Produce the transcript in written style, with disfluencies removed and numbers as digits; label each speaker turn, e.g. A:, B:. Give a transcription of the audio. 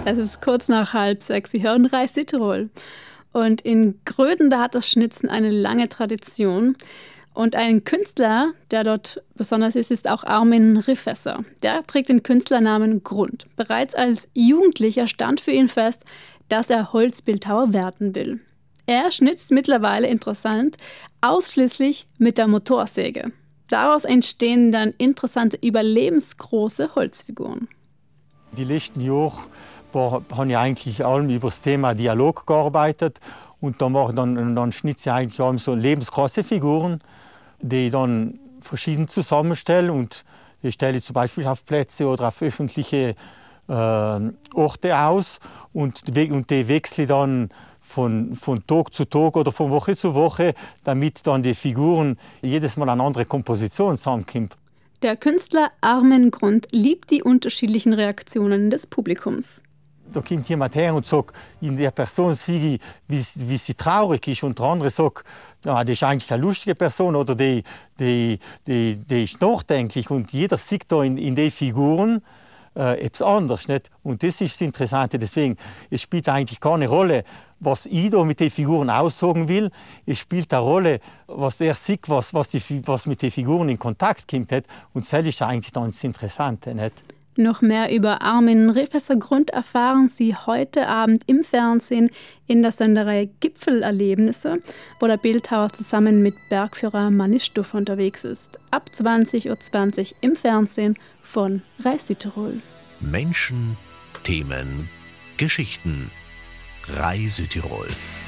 A: Es ist kurz nach 5:30. Sie hören Reis Südtirol. Und in Gröden, da hat das Schnitzen eine lange Tradition. Und ein Künstler, der dort besonders ist auch Armin Rifesser. Der trägt den Künstlernamen Grund. Bereits als Jugendlicher stand für ihn fest, dass er Holzbildhauer werden will. Er schnitzt mittlerweile interessant ausschließlich mit der Motorsäge. Daraus entstehen dann interessante, überlebensgroße Holzfiguren.
B: Die letzten Jahre habe ich eigentlich allem über das Thema Dialog gearbeitet. Und dann schnitze ich eigentlich allem so lebensgroße Figuren, die ich dann verschieden zusammenstelle. Und die stelle ich zum Beispiel auf Plätze oder auf öffentliche Orte aus. Und die wechsle ich dann von Tag zu Tag oder von Woche zu Woche, damit dann die Figuren jedes Mal eine andere Komposition zusammenkommen.
A: Der Künstler Armin Grund liebt die unterschiedlichen Reaktionen des Publikums.
B: Da kommt jemand her und sagt, in der Person sehe ich, wie sie traurig ist. Und der andere sagt, ja, das ist eigentlich eine lustige Person oder die ist nachdenklich. Und jeder sieht da in den Figuren etwas anderes. Nicht? Und das ist das Interessante. Deswegen, es spielt eigentlich keine Rolle, was ich da mit den Figuren aussagen will. Es spielt eine Rolle, was er sieht, was mit den Figuren in Kontakt kommt. Nicht? Und das ist eigentlich dann das Interessante. Nicht?
A: Noch mehr über Armin Rifesser Grund erfahren Sie heute Abend im Fernsehen in der Sendereihe Gipfelerlebnisse, wo der Bildhauer zusammen mit Bergführer Manni Stuff unterwegs ist. Ab 20:20 Uhr im Fernsehen von Reis Südtirol.
C: Menschen, Themen, Geschichten. Reis Südtirol.